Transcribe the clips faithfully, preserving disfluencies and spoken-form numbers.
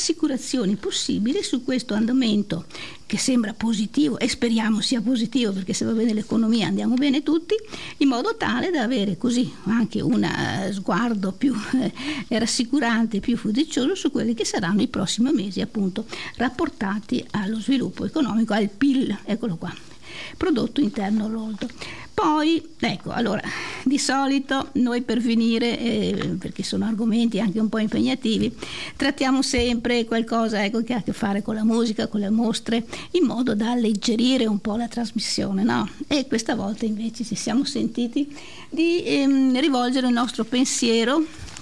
rassicurazioni possibili su questo andamento che sembra positivo, e speriamo sia positivo, perché se va bene l'economia andiamo bene tutti, in modo tale da avere così anche un uh, sguardo più eh, rassicurante, più fiducioso su quelli che saranno i prossimi mesi, appunto rapportati allo sviluppo economico, al P I L, eccolo qua, prodotto interno lordo. Poi, ecco, allora, di solito noi per finire, eh, perché sono argomenti anche un po' impegnativi, trattiamo sempre qualcosa, ecco, che ha a che fare con la musica, con le mostre, in modo da alleggerire un po' la trasmissione, no? E questa volta invece ci siamo sentiti di ehm, rivolgere il nostro pensiero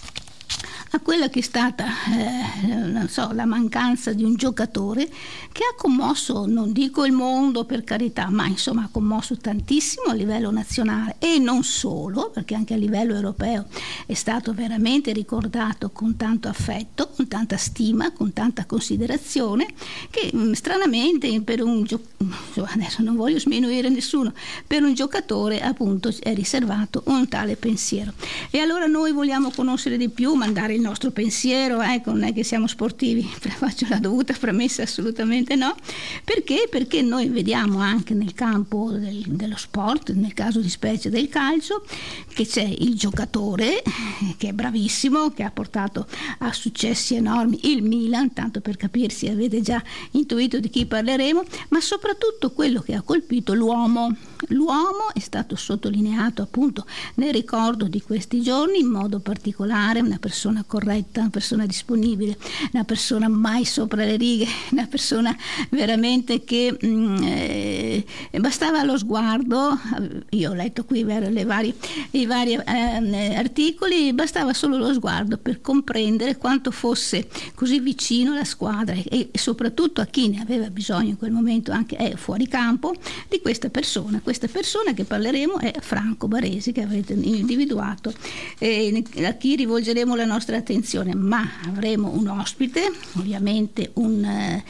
a quella che è stata eh, non so, la mancanza di un giocatore che ha commosso, non dico il mondo per carità, ma insomma ha commosso tantissimo a livello nazionale e non solo, perché anche a livello europeo è stato veramente ricordato con tanto affetto, con tanta stima, con tanta considerazione, che mh, stranamente per un giocatore, adesso non voglio sminuire nessuno, per un giocatore appunto è riservato un tale pensiero. E allora noi vogliamo conoscere di più, mandare il nostro pensiero, ecco, non è che siamo sportivi, faccio la dovuta premessa, assolutamente no. Perché? Perché noi vediamo anche nel campo del, dello sport, nel caso di specie del calcio, che c'è il giocatore che è bravissimo, che ha portato a successi enormi il Milan, tanto per capirsi, avete già intuito di chi parleremo, ma soprattutto quello che ha colpito l'uomo. L'uomo è stato sottolineato appunto nel ricordo di questi giorni in modo particolare, una persona corretta, una persona disponibile, una persona mai sopra le righe, una persona veramente che mh, eh, bastava lo sguardo, io ho letto qui le varie, i vari eh, articoli, bastava solo lo sguardo per comprendere quanto fosse così vicino alla squadra e, e soprattutto a chi ne aveva bisogno in quel momento, anche eh, fuori campo, di questa persona. Questa persona che parleremo è Franco Baresi, che avete individuato, e a chi rivolgeremo la nostra attenzione, ma avremo un ospite, ovviamente un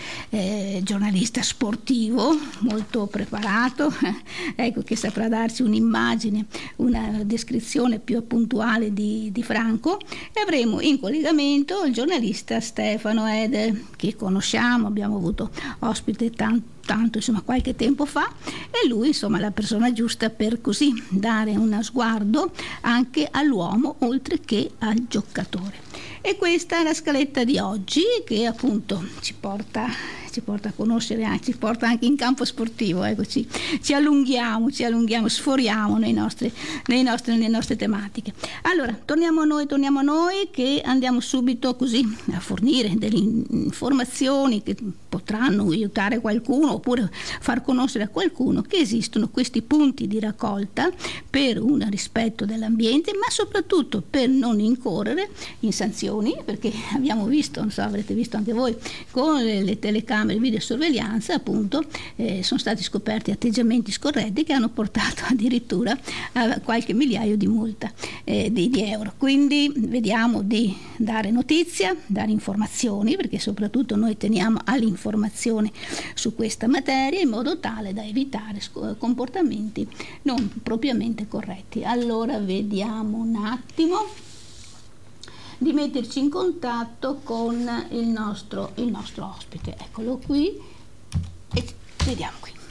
eh, giornalista sportivo molto preparato, ecco, che saprà darci un'immagine, una descrizione più puntuale di, di Franco, e avremo in collegamento il giornalista Stefano Ede, che conosciamo, abbiamo avuto ospite tanto tanto insomma qualche tempo fa, e lui insomma è la persona giusta per così dare uno sguardo anche all'uomo oltre che al giocatore. E questa è la scaletta di oggi, che appunto ci porta ci porta a conoscere, anche, ci porta anche in campo sportivo, ecco, ci, ci allunghiamo, ci allunghiamo, sforiamo nei nostri, nei nostri, nelle nostre tematiche. Allora, torniamo a noi, torniamo a noi che andiamo subito così a fornire delle informazioni che potranno aiutare qualcuno oppure far conoscere a qualcuno che esistono questi punti di raccolta per un rispetto dell'ambiente, ma soprattutto per non incorrere in sanzioni, perché abbiamo visto, non so, avrete visto anche voi, con le, le telecamere, il videosorveglianza, appunto, eh, sono stati scoperti atteggiamenti scorretti che hanno portato addirittura a qualche migliaio di multa eh, di, di euro. Quindi vediamo di dare notizia, dare informazioni, perché soprattutto noi teniamo all'informazione su questa materia, in modo tale da evitare comportamenti non propriamente corretti. Allora vediamo un attimo di metterci in contatto con il nostro, il nostro ospite. Eccolo qui e vediamo qui.